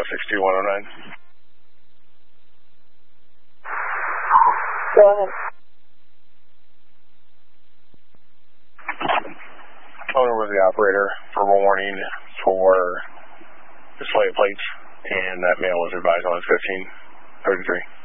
62109. Go ahead. Owner was the operator. Verbal warning for display plates, and that male was advised on 1533.